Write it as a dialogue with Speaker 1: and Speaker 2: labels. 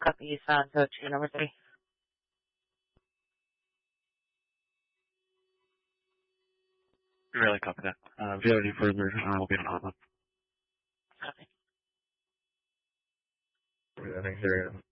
Speaker 1: Copy, sound, so 2, number 3.
Speaker 2: Really copy that. If you have any further, we'll be on hotline.
Speaker 1: Copy.
Speaker 2: I think there